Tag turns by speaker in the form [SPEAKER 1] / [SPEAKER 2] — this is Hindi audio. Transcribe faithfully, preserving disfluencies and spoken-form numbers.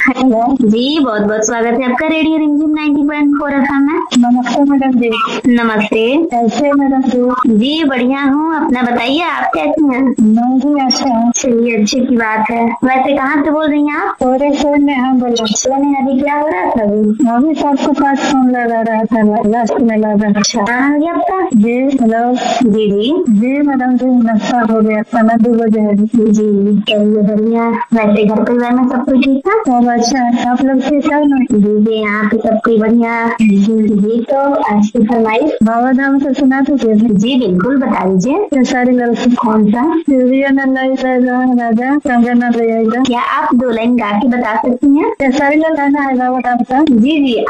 [SPEAKER 1] हेलो
[SPEAKER 2] जी, बहुत बहुत स्वागत है आपका रेडियो रिमझिम नाइंटी पॉइंट फोर एफएम में।
[SPEAKER 1] नमस्ते मैडम जी।
[SPEAKER 2] नमस्ते।
[SPEAKER 1] कैसे मैडम जी?
[SPEAKER 2] जी बढ़िया हूँ, अपना बताइए आप कैसी हैं?
[SPEAKER 1] मैं भी अच्छा हूँ।
[SPEAKER 2] चलिए अच्छी की बात है। वैसे कहाँ से बोल रही हैं आप?
[SPEAKER 1] थोड़े से में हाँ बोलो।
[SPEAKER 2] सोने अभी क्या हो रहा था? अभी
[SPEAKER 1] अभी सबके पास फोन लगा रहा था, लास्ट में लगा।
[SPEAKER 2] अच्छा कहाँ हो गया आपका?
[SPEAKER 1] जी हेलो।
[SPEAKER 2] जी जी
[SPEAKER 1] जी मैडम जी, नाश्ता हो गया, खाना दो बजे है।
[SPEAKER 2] जी चलिए बढ़िया। वैसे घर परिवार में सब कुछ ठीक था?
[SPEAKER 1] सब अच्छा है, आप लोग ठीक है ना?
[SPEAKER 2] जी जी यहाँ पे सब कुछ बढ़िया। जी तो आज की फरमाइश
[SPEAKER 1] बाबा धाम से सुना तो
[SPEAKER 2] जी बिल्कुल बता दीजिए।
[SPEAKER 1] सारी लड़की
[SPEAKER 2] कौन सा?
[SPEAKER 1] राजा संजना रहेगा।
[SPEAKER 2] क्या आप दो लाइन गा के बता सकती हैं?
[SPEAKER 1] सारी लगाना है बाबा धाम का।
[SPEAKER 2] जी जी